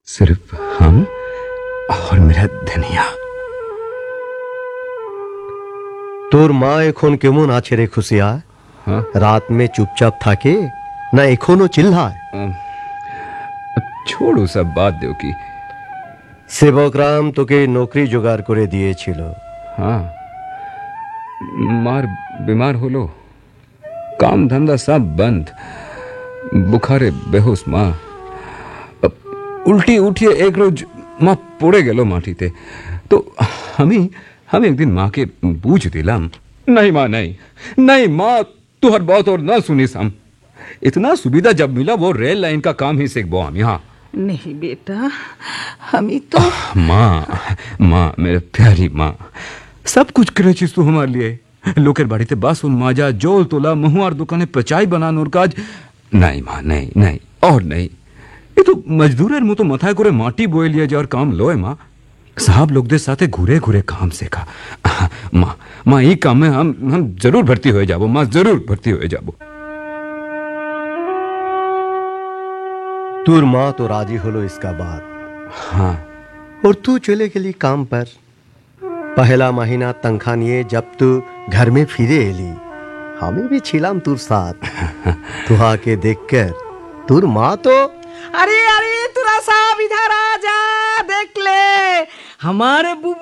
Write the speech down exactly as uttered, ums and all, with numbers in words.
सिर्फ हम और मेरा धनिया। তোর মা এখন কেমন আছে রে খুশিয়া? हाँ? রাত में चुपचाप থাকে না এখনো চিল্লায়? छोड़ो सब बात देव की। সেবকরাম তোকে নৌকরি জোগাড় করে দিয়েছিল। हाँ, मार बीमार होलो, काम धंधा सब बंद, बुखारे बेहोश माँ। अब उल्टी उठिए एक रोज माँ पड़े गेलो माटीते, तो हमी हम एक दिन माँ के पूछ दिलाम, नहीं माँ नहीं नहीं माँ तू हर बात और ना सुनी सम, इतना सुविधा जब मिला वो रेल लाइन का काम ही सीख बो हम यहाँ। नहीं बेटा, हमी तो माँ माँ मेरे प्यारी माँ, सब कुछ करे चीज तू हमारे लिए। लोकेर बाड़ीते बासुन माजा जोल तोला महुआर दुकाने पचाई बनानोर काज। नहीं माँ नहीं नहीं और नहीं, ये तो मजदूरेर मतो माथाय करे माटी बोए लिया जा और काम लोए माँ। साहब लोग दे साथे घुरे घुरे काम सीखा। माँ माँ ये काम में हम हम जरूर भर्ती हो जाबो माँ, जरूर भर्ती हो जाबो। তোর মা তো राजी হলো इसका बात। हाँ, और तू चले गेली काम पर। पहला महीना तनख्वाह निये जब तू घर में फिरे एली, हमें भी छिलाम तुर साथ। तू आके देखकर तुर माँ तो अरे अरे तुरा साहब इधर आ जा, देख ले हमारे